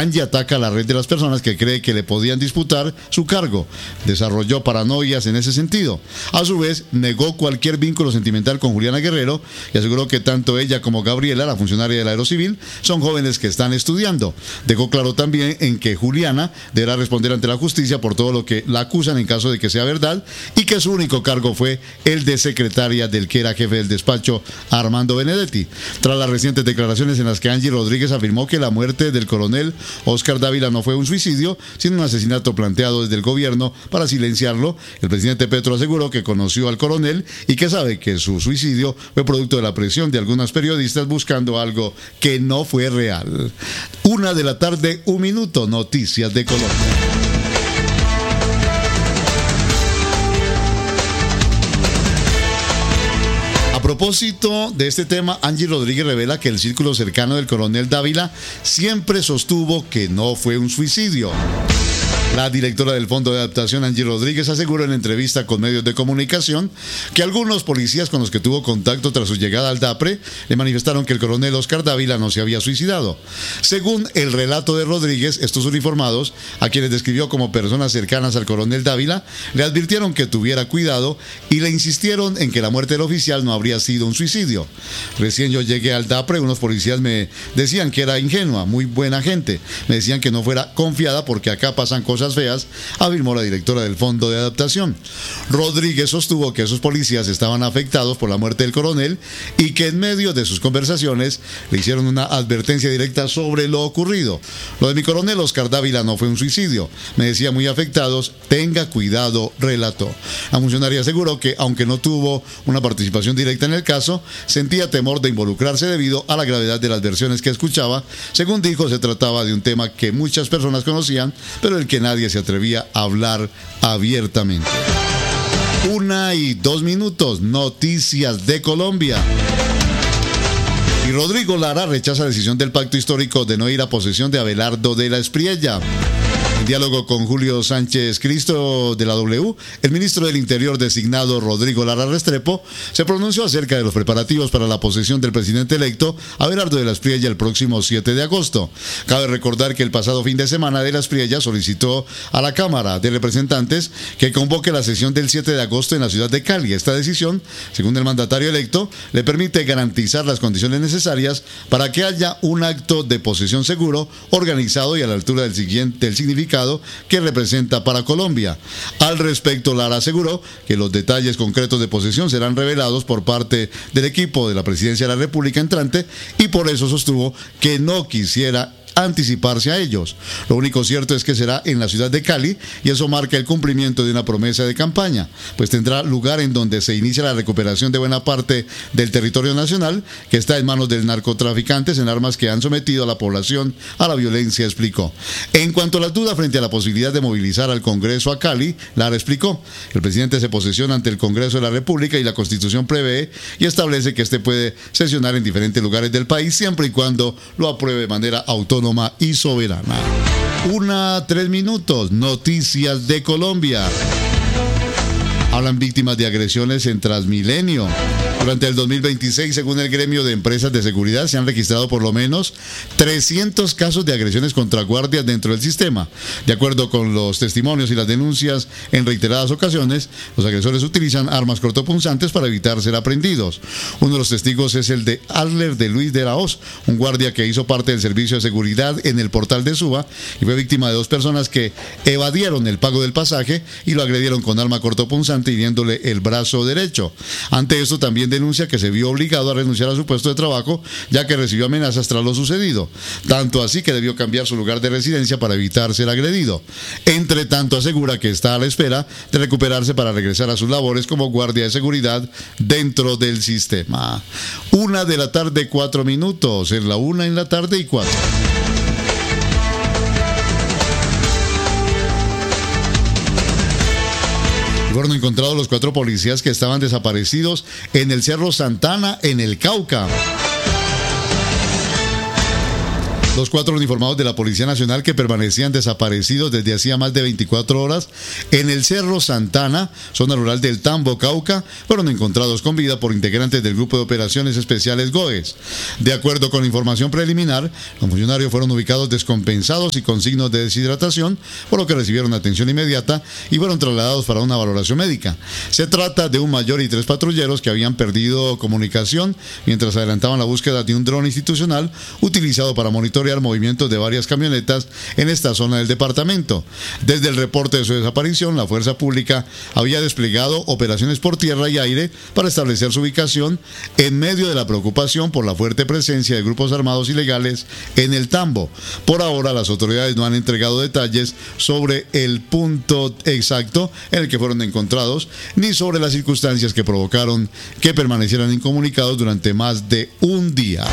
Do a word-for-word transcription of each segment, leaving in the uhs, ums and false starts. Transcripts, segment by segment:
Angie ataca a la red de las personas que cree que le podían disputar su cargo. Desarrolló paranoias en ese sentido. A su vez, negó cualquier vínculo sentimental con Juliana Guerrero y aseguró que tanto ella como Gabriela, la funcionaria del Aerocivil, son jóvenes que están estudiando. Dejó claro también en que Juliana deberá responder ante la justicia por todo lo que la acusan en caso de que sea verdad y que su único cargo fue el de secretaria del que era jefe del despacho, Armando Benedetti. Tras las recientes declaraciones en las que Angie Rodríguez afirmó que la muerte del coronel Oscar Dávila no fue un suicidio, sino un asesinato planteado desde el gobierno para silenciarlo, el presidente Petro aseguró que conoció al coronel y que sabe que su suicidio fue producto de la presión de algunos periodistas buscando algo que no fue real. Una de la tarde, un minuto, Noticias de Colombia. A propósito de este tema, Angie Rodríguez revela que el círculo cercano del coronel Dávila siempre sostuvo que no fue un suicidio. La directora del Fondo de Adaptación, Angie Rodríguez, aseguró en entrevista con medios de comunicación que algunos policías con los que tuvo contacto tras su llegada al DAPRE le manifestaron que el coronel Oscar Dávila no se había suicidado. Según el relato de Rodríguez, estos uniformados, a quienes describió como personas cercanas al coronel Dávila, le advirtieron que tuviera cuidado y le insistieron en que la muerte del oficial no habría sido un suicidio. Recién yo llegué al DAPRE, unos policías me decían que era ingenua, muy buena gente. Me decían que no fuera confiada porque acá pasan cosas feas, afirmó la directora del Fondo de Adaptación. Rodríguez sostuvo que esos policías estaban afectados por la muerte del coronel y que en medio de sus conversaciones le hicieron una advertencia directa sobre lo ocurrido. Lo de mi coronel Oscar Dávila no fue un suicidio. Me decía muy afectados, tenga cuidado, relató. La funcionaria aseguró que, aunque no tuvo una participación directa en el caso, sentía temor de involucrarse debido a la gravedad de las versiones que escuchaba. Según dijo, se trataba de un tema que muchas personas conocían, pero el que nadie Nadie se atrevía a hablar abiertamente. Una y dos minutos, Noticias de Colombia. Y Rodrigo Lara rechaza la decisión del pacto histórico de no ir a posesión de Abelardo de la Espriella. En diálogo con Julio Sánchez Cristo de la W, el ministro del Interior designado Rodrigo Lara Restrepo se pronunció acerca de los preparativos para la posesión del presidente electo Abelardo de la Espriella el próximo siete de agosto. Cabe recordar que el pasado fin de semana de la Espriella solicitó a la Cámara de Representantes que convoque la sesión del siete de agosto en la ciudad de Cali. Esta decisión, según el mandatario electo, le permite garantizar las condiciones necesarias para que haya un acto de posesión seguro, organizado y a la altura del siguiente del significado que representa para Colombia. Al respecto, Lara aseguró que los detalles concretos de posesión serán revelados por parte del equipo de la Presidencia de la República entrante y por eso sostuvo que no quisiera anticiparse a ellos. Lo único cierto es que será en la ciudad de Cali y eso marca el cumplimiento de una promesa de campaña, pues tendrá lugar en donde se inicia la recuperación de buena parte del territorio nacional que está en manos de narcotraficantes en armas que han sometido a la población a la violencia, explicó. En cuanto a la duda frente a la posibilidad de movilizar al Congreso a Cali, Lara explicó: el presidente se posesiona ante el Congreso de la República y la Constitución prevé y establece que éste puede sesionar en diferentes lugares del país siempre y cuando lo apruebe de manera autónoma y soberana. Una, tres minutos, Noticias de Colombia. Hablan víctimas de agresiones en Transmilenio. Durante el dos mil veintiséis, según el gremio de empresas de seguridad, se han registrado por lo menos trescientos casos de agresiones contra guardias dentro del sistema. De acuerdo con los testimonios y las denuncias en reiteradas ocasiones, los agresores utilizan armas cortopunzantes para evitar ser aprehendidos. Uno de los testigos es el de Adler de Luis de la Hoz, un guardia que hizo parte del servicio de seguridad en el portal de Suba y fue víctima de dos personas que evadieron el pago del pasaje y lo agredieron con arma cortopunzante hiriéndole el brazo derecho. Ante esto también denuncia que se vio obligado a renunciar a su puesto de trabajo ya que recibió amenazas tras lo sucedido, tanto así que debió cambiar su lugar de residencia para evitar ser agredido. Entre tanto, asegura que está a la espera de recuperarse para regresar a sus labores como guardia de seguridad dentro del sistema. Una de la tarde, cuatro minutos, en la una en la tarde y cuatro. Fueron encontrados los cuatro policías que estaban desaparecidos en el Cerro Santana, en el Cauca. Los cuatro uniformados de la Policía Nacional que permanecían desaparecidos desde hacía más de veinticuatro horas en el Cerro Santana, zona rural del Tambo, Cauca, fueron encontrados con vida por integrantes del Grupo de Operaciones Especiales GOES. De acuerdo con información preliminar, los funcionarios fueron ubicados descompensados y con signos de deshidratación, por lo que recibieron atención inmediata y fueron trasladados para una valoración médica. Se trata de un mayor y tres patrulleros que habían perdido comunicación mientras adelantaban la búsqueda de un dron institucional utilizado para monitorear movimientos de varias camionetas en esta zona del departamento. Desde el reporte de su desaparición, la fuerza pública había desplegado operaciones por tierra y aire para establecer su ubicación en medio de la preocupación por la fuerte presencia de grupos armados ilegales en el Tambo. Por ahora, las autoridades no han entregado detalles sobre el punto exacto en el que fueron encontrados, ni sobre las circunstancias que provocaron que permanecieran incomunicados durante más de un día.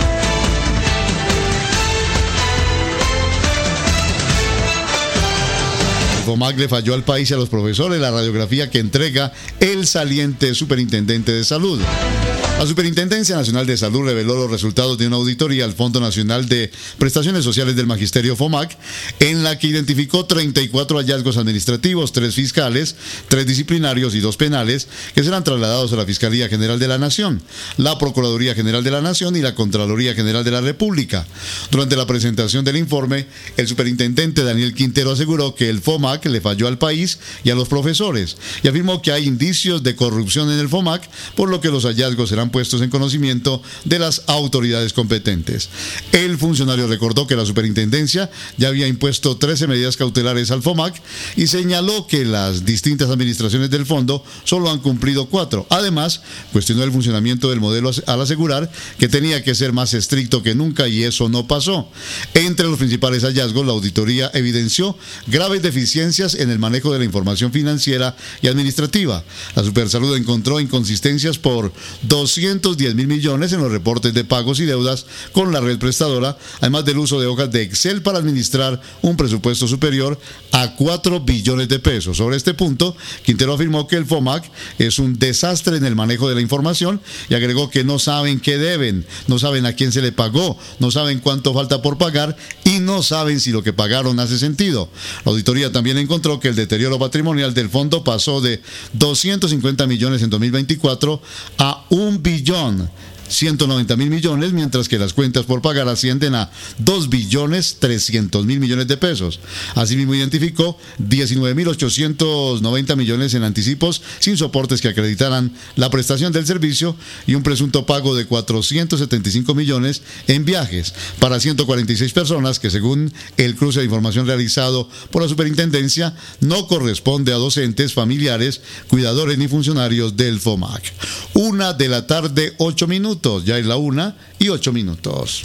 FOMAC le falló al país y a los profesores la radiografía que entrega el saliente superintendente de salud. La Superintendencia Nacional de Salud reveló los resultados de una auditoría al Fondo Nacional de Prestaciones Sociales del Magisterio FOMAC, en la que identificó treinta y cuatro hallazgos administrativos, tres fiscales, tres disciplinarios y dos penales, que serán trasladados a la Fiscalía General de la Nación, la Procuraduría General de la Nación y la Contraloría General de la República. Durante la presentación del informe, el superintendente Daniel Quintero aseguró que el FOMAC le falló al país y a los profesores, y afirmó que hay indicios de corrupción en el FOMAC, por lo que los hallazgos serán puestos en conocimiento de las autoridades competentes. El funcionario recordó que la superintendencia ya había impuesto trece medidas cautelares al FOMAC y señaló que las distintas administraciones del fondo solo han cumplido cuatro. Además, cuestionó el funcionamiento del modelo al asegurar que tenía que ser más estricto que nunca y eso no pasó. Entre los principales hallazgos, la auditoría evidenció graves deficiencias en el manejo de la información financiera y administrativa. La Supersalud encontró inconsistencias por doscientos diez mil millones en los reportes de pagos y deudas con la red prestadora, además del uso de hojas de Excel para administrar un presupuesto superior a cuatro billones de pesos. Sobre este punto, Quintero afirmó que el FOMAC es un desastre en el manejo de la información y agregó que no saben qué deben, no saben a quién se le pagó, no saben cuánto falta por pagar y no saben si lo que pagaron hace sentido. La auditoría también encontró que el deterioro patrimonial del fondo pasó de doscientos cincuenta millones en dos mil veinticuatro a un billón ciento noventa mil millones, mientras que las cuentas por pagar ascienden a dos billones trescientos mil millones de pesos. Asimismo, identificó diecinueve mil ochocientos noventa millones en anticipos sin soportes que acreditaran la prestación del servicio y un presunto pago de cuatrocientos setenta y cinco millones en viajes para ciento cuarenta y seis personas que, según el cruce de información realizado por la superintendencia, no corresponde a docentes, familiares, cuidadores ni funcionarios del FOMAC. Una de la tarde, ocho minutos. Ya es la una y ocho minutos.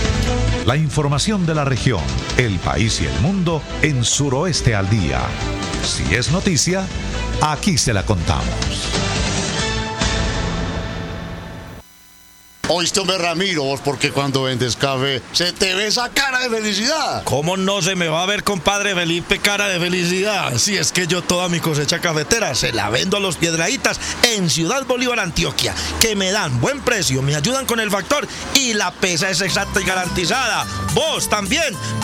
La información de la región, el país y el mundo en Suroeste al Día. Si es noticia, aquí se la contamos. Oíste, hombre, Ramiro, vos porque cuando vendes café se te ve esa cara de felicidad. ¿Cómo no se me va a ver, compadre Felipe, cara de felicidad? Si es que yo toda mi cosecha cafetera se la vendo a los Piedrahítas en Ciudad Bolívar, Antioquia, que me dan buen precio, me ayudan con el factor y la pesa es exacta y garantizada. Vos también